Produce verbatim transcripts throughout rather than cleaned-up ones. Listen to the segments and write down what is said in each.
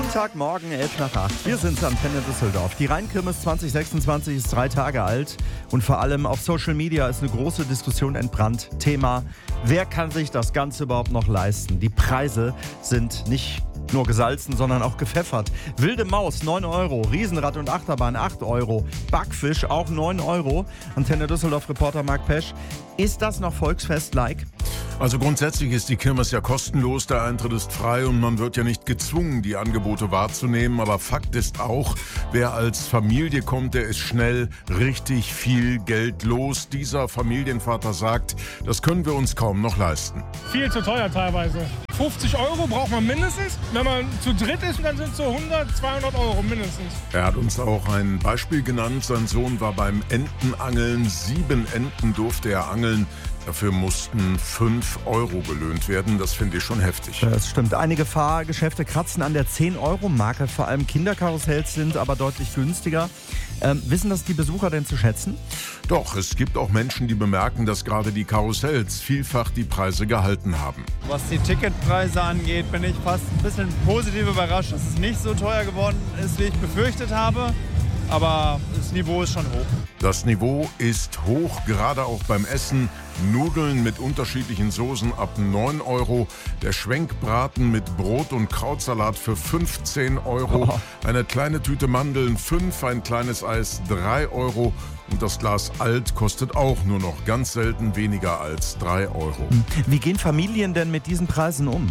Montagmorgen, elf nach acht. Wir sind Antenne Düsseldorf. Die Rheinkirmes zwanzig sechsundzwanzig ist drei Tage alt und vor allem auf Social Media ist eine große Diskussion entbrannt. Thema: Wer kann sich das Ganze überhaupt noch leisten? Die Preise sind nicht nur gesalzen, sondern auch gepfeffert. Wilde Maus neun Euro, Riesenrad und Achterbahn acht Euro, Backfisch auch neun Euro. Antenne Düsseldorf-Reporter Marc Pesch. Ist das noch Volksfest-like? Also grundsätzlich ist die Kirmes ja kostenlos, der Eintritt ist frei und man wird ja nicht gezwungen, die Angebote wahrzunehmen. Aber Fakt ist auch, wer als Familie kommt, der ist schnell richtig viel Geld los. Dieser Familienvater sagt, das können wir uns kaum noch leisten. Viel zu teuer teilweise. fünfzig Euro braucht man mindestens. Wenn man zu dritt ist, dann sind es so hundert, zweihundert Euro mindestens. Er hat uns auch ein Beispiel genannt. Sein Sohn war beim Entenangeln. Sieben Enten durfte er angeln. Dafür mussten fünf Euro belöhnt werden. Das finde ich schon heftig. Das stimmt. Einige Fahrgeschäfte kratzen an der zehn Euro Marke. Vor allem Kinderkarussells sind aber deutlich günstiger. Ähm, wissen das die Besucher denn zu schätzen? Doch, es gibt auch Menschen, die bemerken, dass gerade die Karussells vielfach die Preise gehalten haben. Was die Ticketpreise angeht, bin ich fast ein bisschen positiv überrascht, dass es nicht so teuer geworden ist, wie ich befürchtet habe. Aber das Niveau ist schon hoch. Das Niveau ist hoch, gerade auch beim Essen. Nudeln mit unterschiedlichen Soßen ab neun Euro. Der Schwenkbraten mit Brot und Krautsalat für fünfzehn Euro. Eine kleine Tüte Mandeln fünf, ein kleines Eis drei Euro. Und das Glas Alt kostet auch nur noch ganz selten weniger als drei Euro. Wie gehen Familien denn mit diesen Preisen um?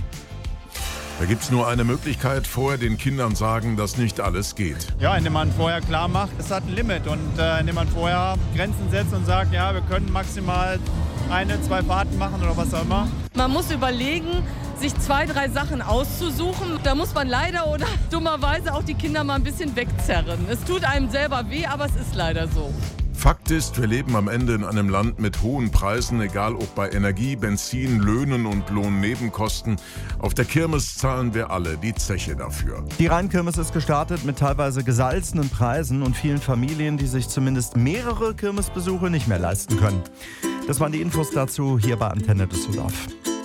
Da gibt es nur eine Möglichkeit: vorher den Kindern sagen, dass nicht alles geht. Ja, indem man vorher klar macht, es hat ein Limit. Und äh, indem man vorher Grenzen setzt und sagt, ja, wir können maximal eine, zwei Fahrten machen oder was auch immer. Man muss überlegen, sich zwei, drei Sachen auszusuchen. Da muss man leider oder dummerweise auch die Kinder mal ein bisschen wegzerren. Es tut einem selber weh, aber es ist leider so. Fakt ist, wir leben am Ende in einem Land mit hohen Preisen, egal ob bei Energie, Benzin, Löhnen und Lohnnebenkosten. Auf der Kirmes zahlen wir alle die Zeche dafür. Die Rheinkirmes ist gestartet mit teilweise gesalzenen Preisen und vielen Familien, die sich zumindest mehrere Kirmesbesuche nicht mehr leisten können. Das waren die Infos dazu hier bei Antenne Düsseldorf.